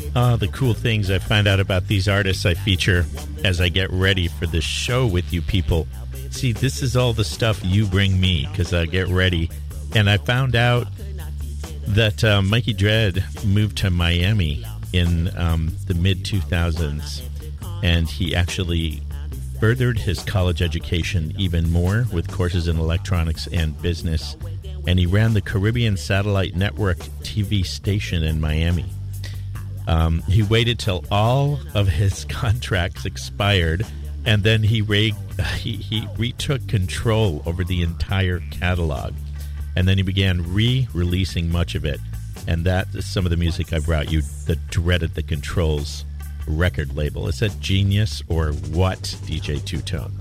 The cool things I find out about these artists I feature as I get ready for this show with you people. See, this is all the stuff you bring me because I get ready. And I found out that Mikey Dread moved to Miami in the mid-2000s. And he actually furthered his college education even more with courses in electronics and business. And he ran the Caribbean Satellite Network TV station in Miami. He waited till all of his contracts expired, and then he retook control over the entire catalog. And then he began re-releasing much of it. And that is some of the music I brought you, the Dread at the Controls record label. Is that genius or what, DJ Two-Tone?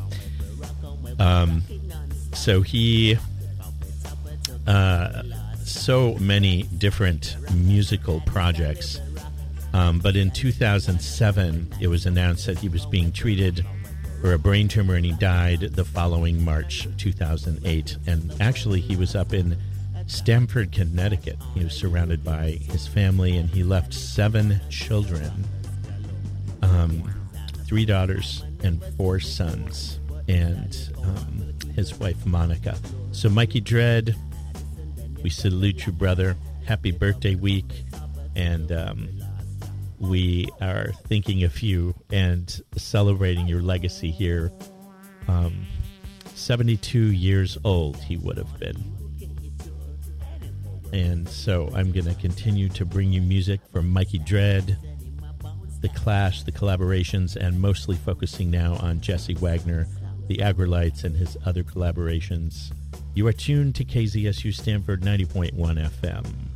So he... so many different musical projects. But in 2007, it was announced that he was being treated for a brain tumor, and he died the following March 2008. And actually, he was up in Stamford, Connecticut. He was surrounded by his family, and he left 7 children, 3 daughters and 4 sons, and his wife, Monica. So, Mikey Dread, we salute you, brother. Happy birthday week. And we are thinking of you and celebrating your legacy here. 72 years old he would have been. And so I'm going to continue to bring you music from Mikey Dread, The Clash, the collaborations, and mostly focusing now on Jesse Wagner, the Aggrolites, and his other collaborations. You are tuned to KZSU Stanford 90.1 FM.